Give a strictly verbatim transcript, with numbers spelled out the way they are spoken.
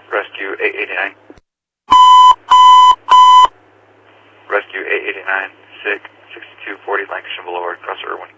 Rescue eight eighty-nine. Rescue eight eighty-nine, sick, sixty-two forty Lancashire Boulevard, Cross Irwin.